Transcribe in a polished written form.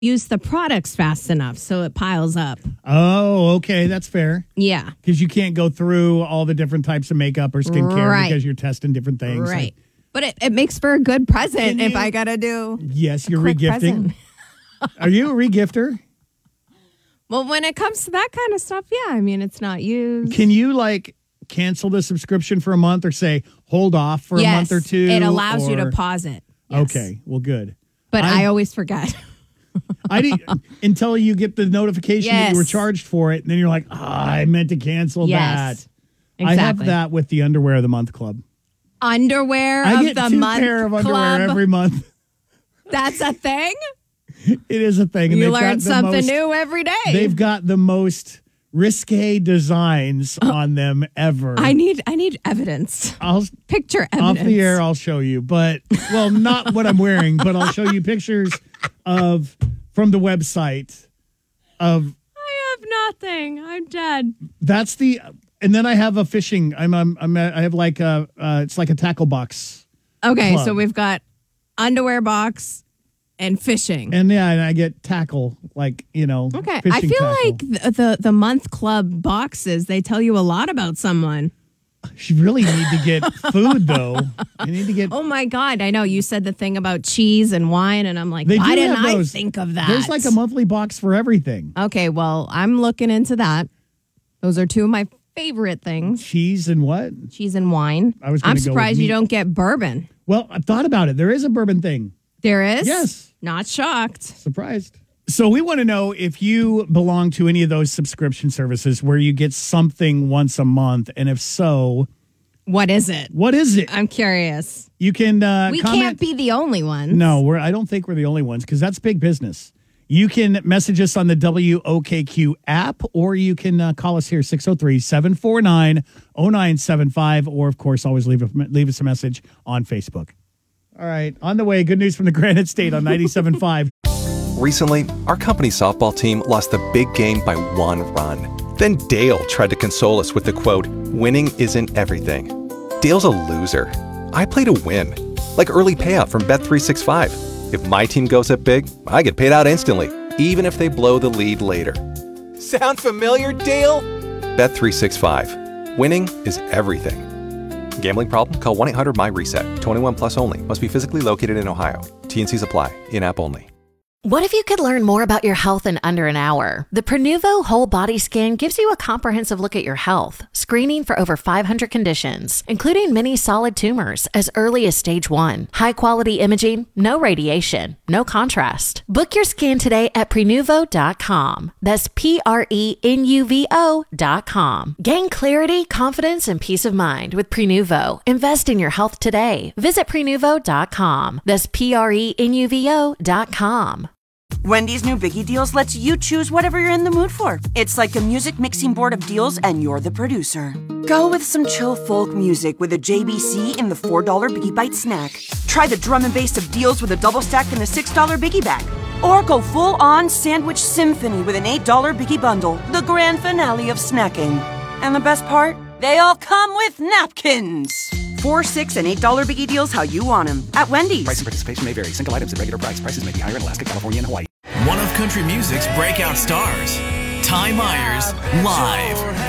use the products fast enough so it piles up. Oh, okay. That's fair. Yeah. Because you can't go through all the different types of makeup or skincare because you're testing different things. Right. But it makes for a good present if I got to do. Yes, you're regifting. Are you a regifter? Well, when it comes to that kind of stuff, yeah. I mean, it's not used. Can you cancel the subscription for a month or say hold off for a month or two? It allows you to pause it. Yes. Okay, well, good. But I always forget. Until you get the notification that you were charged for it, and then you're like, I meant to cancel that. Exactly. I have that with the Underwear of the Month Club. Underwear I of get the 2 month pair of underwear club. every month. That's a thing? It is a thing. And you learn something new every day. They've got the most risque designs on them ever. I need evidence. Picture evidence. Off the air, I'll show you. But, not what I'm wearing, but I'll show you pictures from the website of. I have nothing. I'm dead. That's and then I have a fishing. I have it's like a tackle box. Okay, club. so we've got underwear box and fishing. And I get tackle, Okay, fishing I feel tackle. like the month club boxes, they tell you a lot about someone. You really need to get food, though. You need to get. Oh my God, I know. You said the thing about cheese and wine, and I'm like, why didn't I think of that? There's like a monthly box for everything. Okay, well, I'm looking into that. Those are two of my favorite things. Cheese and what? Cheese and wine. I'm surprised you don't get bourbon. Well, I've thought about it. There is a bourbon thing. There is? Yes. Not shocked. Surprised. So we want to know if you belong to any of those subscription services where you get something once a month. And if so, what is it? What is it? I'm curious. You can we comment. Can't be the only ones. No, I don't think we're the only ones because that's big business. You can message us on the WOKQ app, or you can call us here, 603-749-0975, or, of course, always leave us a message on Facebook. All right, on the way, good news from the Granite State on 97.5. Recently, our company's softball team lost the big game by 1 run. Then Dale tried to console us with the quote, "Winning isn't everything." Dale's a loser. I play to win, like early payout from Bet365. If my team goes up big, I get paid out instantly, even if they blow the lead later. Sound familiar, Dale? Bet365. Winning is everything. Gambling problem? Call 1-800-MY-RESET. 21 plus only. Must be physically located in Ohio. T&Cs apply. In-app only. What if you could learn more about your health in under an hour? The Prenuvo Whole Body Scan gives you a comprehensive look at your health, screening for over 500 conditions, including many solid tumors as early as stage 1. High-quality imaging, no radiation, no contrast. Book your scan today at Prenuvo.com. That's Prenuvo.com. Gain clarity, confidence, and peace of mind with Prenuvo. Invest in your health today. Visit Prenuvo.com. That's Prenuvo.com. Wendy's new Biggie Deals lets you choose whatever you're in the mood for. It's like a music mixing board of deals, and you're the producer. Go with some chill folk music with a JBC in the $4 Biggie Bite snack. Try the drum and bass of deals with a double stack in the $6 Biggie Bag. Or go full-on sandwich symphony with an $8 Biggie Bundle, the grand finale of snacking. And the best part? They all come with napkins. $4, $6, and $8 Biggie Deals how you want them at Wendy's. Price and participation may vary. Single items at regular price. Prices may be higher in Alaska, California, and Hawaii. One of country music's breakout stars, Ty Myers, live.